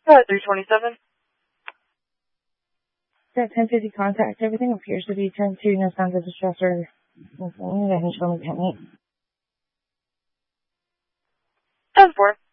327. At 1050 contact, everything appears to be 10-2, no signs of distress or nothing. Go ahead and show me penny. 10-4.